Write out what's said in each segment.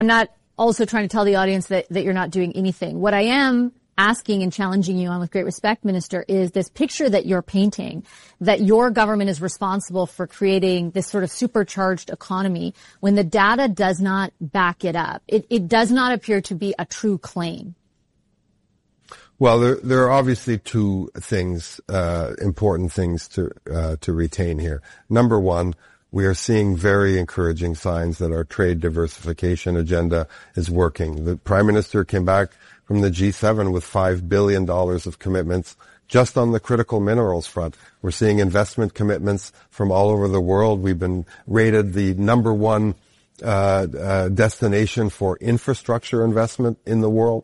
I'm not also trying to tell the audience that you're not doing anything. What I am asking and challenging you on with great respect, Minister, is this picture that you're painting, that your government is responsible for creating this sort of supercharged economy when the data does not back it up. It does not appear to be a true claim. Well, there are obviously two things, important things to retain here. Number one, we are seeing very encouraging signs that our trade diversification agenda is working. The Prime Minister came back from the G7 with $5 billion of commitments just on the critical minerals front. We're seeing investment commitments from all over the world. We've been rated the number one destination for infrastructure investment in the world.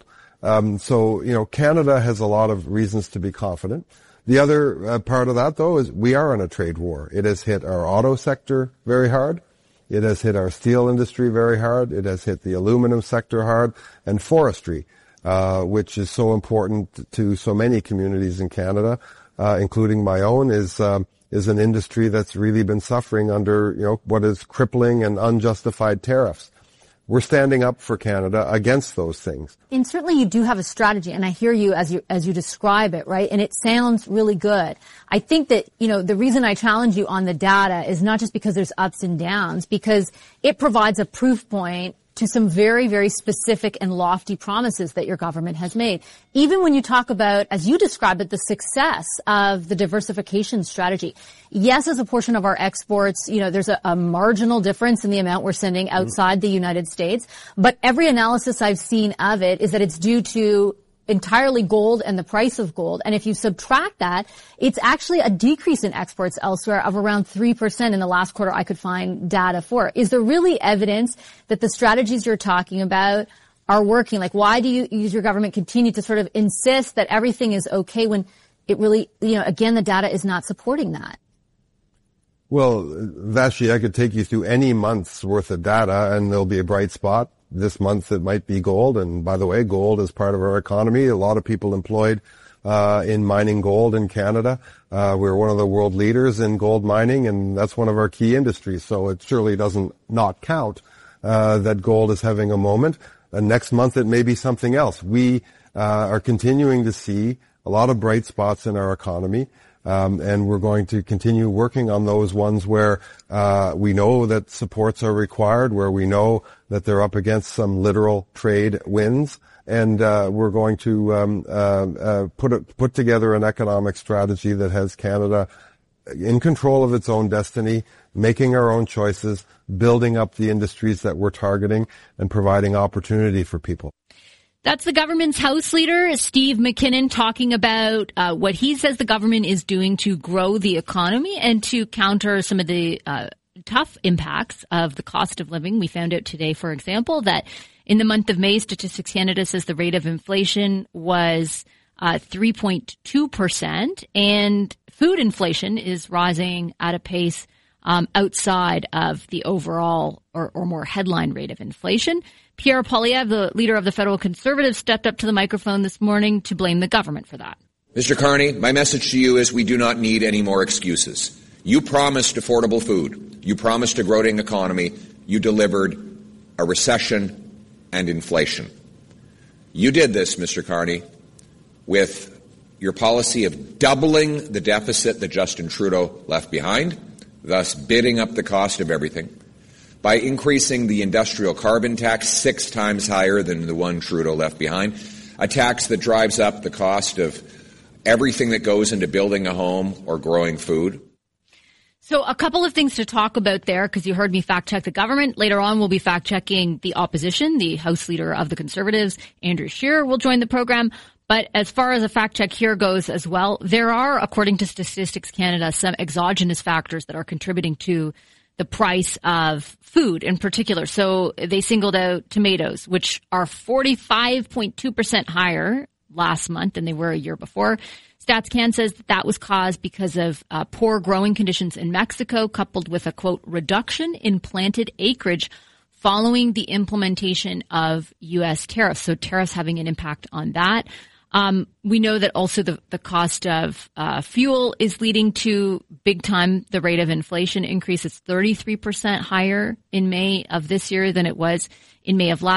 So, Canada has a lot of reasons to be confident. The other part of that, though, is we are in a trade war. It has hit our auto sector very hard. It has hit our steel industry very hard. It has hit the aluminum sector hard, and forestry, which is so important to so many communities in Canada, including my own, is an industry that's really been suffering under, what is crippling and unjustified tariffs. We're standing up for Canada against those things. And certainly you do have a strategy, and I hear you as you describe it, right? And it sounds really good. I think that, the reason I challenge you on the data is not just because there's ups and downs, because it provides a proof point to some very, very specific and lofty promises that your government has made. Even when you talk about, as you describe it, the success of the diversification strategy. Yes, as a portion of our exports, there's a marginal difference in the amount we're sending outside the United States. But every analysis I've seen of it is that it's due to entirely gold and the price of gold. And if you subtract that, it's actually a decrease in exports elsewhere of around 3% in the last quarter I could find data for. Is there really evidence that the strategies you're talking about are working? Like, why do your government continue to sort of insist that everything is okay when it really, again, the data is not supporting that? Well, Vashi, I could take you through any month's worth of data and there'll be a bright spot. This month it might be gold, and by the way, gold is part of our economy. A lot of people employed in mining gold in Canada. We're one of the world leaders in gold mining, and that's one of our key industries, so it surely doesn't not count that gold is having a moment. Next month it may be something else. We are continuing to see a lot of bright spots in our economy. And we're going to continue working on those ones where we know that supports are required, where we know that they're up against some literal trade wins, and we're going to put together an economic strategy that has Canada in control of its own destiny, making our own choices, building up the industries that we're targeting, and providing opportunity for people. That's the government's House Leader, Steve McKinnon, talking about what he says the government is doing to grow the economy and to counter some of the tough impacts of the cost of living. We found out today, for example, that in the month of May, Statistics Canada says the rate of inflation was 3.2%, and food inflation is rising at a pace outside of the overall or more headline rate of inflation. Pierre Poilievre, the leader of the federal Conservatives, stepped up to the microphone this morning to blame the government for that. Mr. Carney, my message to you is we do not need any more excuses. You promised affordable food. You promised a growing economy. You delivered a recession and inflation. You did this, Mr. Carney, with your policy of doubling the deficit that Justin Trudeau left behind, thus bidding up the cost of everything, by increasing the industrial carbon tax 6 times higher than the one Trudeau left behind, a tax that drives up the cost of everything that goes into building a home or growing food. So a couple of things to talk about there, because you heard me fact-check the government. Later on, we'll be fact-checking the opposition. The House Leader of the Conservatives, Andrew Scheer, will join the program. But as far as a fact-check here goes as well, there are, according to Statistics Canada, some exogenous factors that are contributing to the price of food in particular. So they singled out tomatoes, which are 45.2% higher last month than they were a year before. StatsCan says that was caused because of poor growing conditions in Mexico, coupled with a, quote, reduction in planted acreage following the implementation of U.S. tariffs. So tariffs having an impact on that. We know that also the cost of fuel is leading to big time the rate of inflation increase. It's 33% higher in May of this year than it was in May of last